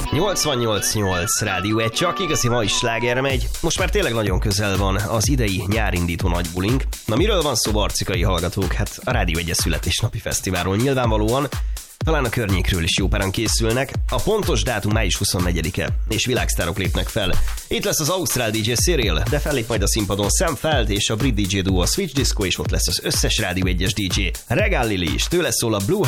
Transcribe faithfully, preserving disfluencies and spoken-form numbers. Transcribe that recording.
nyolcvannyolc nyolc Rádió egy, csak igazi mai sláger megy. Most már tényleg nagyon közel van az idei nyárindító nagybulink. Na miről van szó, arcikai hallgatók? Hát a Rádió egy születésnapi fesztiválról nyilvánvalóan. Talán a környékről is jó páran készülnek. A pontos dátum május huszonnegyedike, és világsztárok lépnek fel. Itt lesz az ausztrál dé dzsé Cyril, de fellép majd a színpadon Sam Feld és a brit dé dzsé duo Switch Disco, és ott lesz az összes Rádió egyes dé dzsé. Regál Lili is, tőle szól a Blue